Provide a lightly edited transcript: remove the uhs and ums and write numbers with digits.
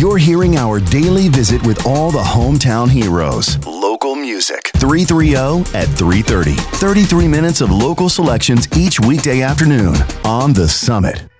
You're hearing our daily visit with all the hometown heroes. Local music. 330 at 3:30. 33 minutes of local selections each weekday afternoon on The Summit.